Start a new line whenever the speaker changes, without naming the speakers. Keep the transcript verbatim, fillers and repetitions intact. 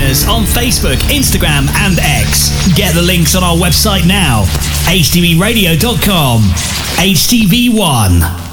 us on Facebook, Instagram and X. Get the links on our website now, h t v radio dot com. H T V one.